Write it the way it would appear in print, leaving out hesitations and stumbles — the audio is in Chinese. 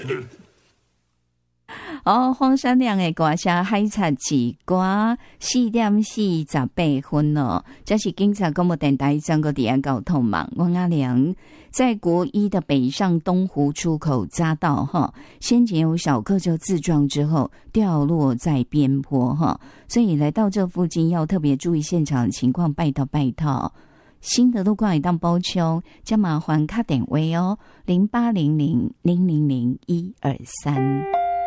黄山亮的歌声海贼之歌4:48哦，这是警察广播电台全国第二交通网。王阿良在国一的北上东湖出口匝道哈，先前有小客车自撞之后掉落在边坡哈，所以来到这附近要特别注意现场情况，拜托。新的路况会当补充，将麻烦打电话哦，0800000123。